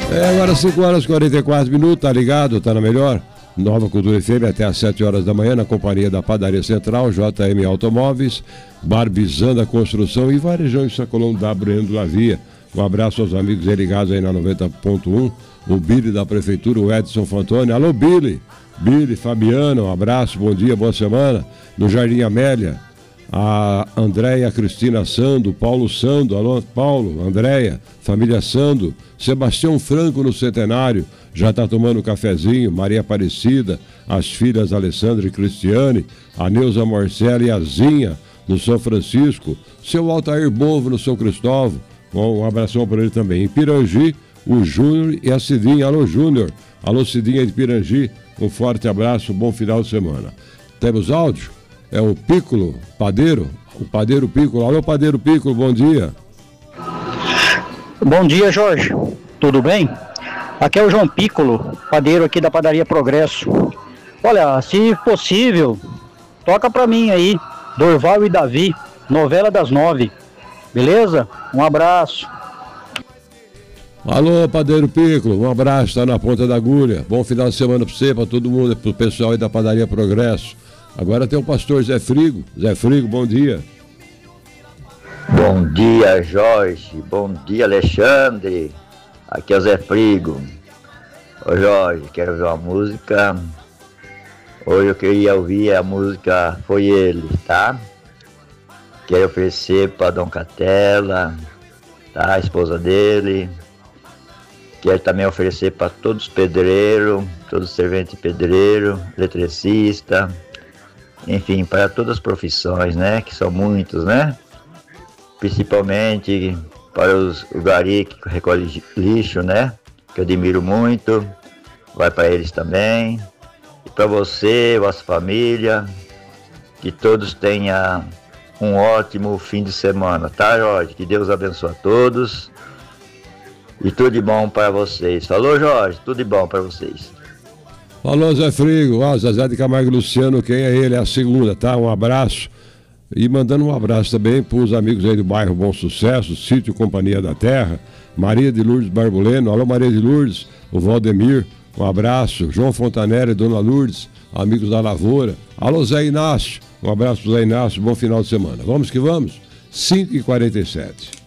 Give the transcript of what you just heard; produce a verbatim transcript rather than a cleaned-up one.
É, agora cinco horas e quarenta e quatro minutos, tá ligado? Tá na melhor? Nova Cultura F M até às sete horas da manhã, na companhia da Padaria Central, J M Automóveis, Barbizanda Construção e Varejão em Sacolão da Breno Lavia. Um abraço aos amigos aí ligados aí na noventa ponto um, o Billy da Prefeitura, o Edson Fantoni. Alô, Billy! Billy, Fabiano, um abraço, bom dia, boa semana. No Jardim Amélia, a Andréia Cristina Sando, Paulo Sando, alô, Paulo, Andréia, família Sando, Sebastião Franco no Centenário, já está tomando um cafezinho, Maria Aparecida, as filhas Alessandra e Cristiane, a Neuza Marcela e a Zinha no São Francisco, seu Altair Bovo no São Cristóvão, um abração para ele também. Em Pirangi, o Júnior e a Cidinha, alô Júnior, alô Cidinha de Pirangi, um forte abraço, um bom final de semana. Temos áudio? É o Piccolo, padeiro, o padeiro Piccolo. Alô, padeiro Piccolo, bom dia. Bom dia, Jorge. Tudo bem? Aqui é o João Piccolo, padeiro aqui da Padaria Progresso. Olha, se possível, toca pra mim aí, Dorval e Davi, novela das nove. Beleza? Um abraço. Alô, padeiro Piccolo, um abraço, tá na ponta da agulha. Bom final de semana pra você, pra todo mundo, pro pessoal aí da Padaria Progresso. Agora tem o pastor Zé Frigo. Zé Frigo, bom dia. Bom dia, Jorge. Bom dia, Alexandre. Aqui é o Zé Frigo. Ô Jorge, quero ouvir uma música. Hoje eu queria ouvir a música Foi Ele, tá? Quero oferecer para Dom Catela, tá? A esposa dele. Quero também oferecer para todos os pedreiros, todos os serventes pedreiro, eletricista. Enfim, para todas as profissões, né? Que são muitos, né? Principalmente para os, o gari que recolhe lixo, né? Que eu admiro muito. Vai para eles também. E para você, vossa família. Que todos tenham um ótimo fim de semana, tá, Jorge? Que Deus abençoe a todos. E tudo de bom para vocês. Falou, Jorge? Tudo de bom para vocês. Falou, Zé Frigo. Ó, Zezé de Camargo e Luciano, quem é ele? É a segunda, tá? Um abraço. E mandando um abraço também para os amigos aí do bairro Bom Sucesso, Sítio Companhia da Terra, Maria de Lourdes Barbuleno. Alô, Maria de Lourdes, o Valdemir, um abraço. João Fontanera e Dona Lourdes, amigos da Lavoura. Alô, Zé Inácio, um abraço para o Zé Inácio, bom final de semana. Vamos que vamos, cinco e quarenta e sete.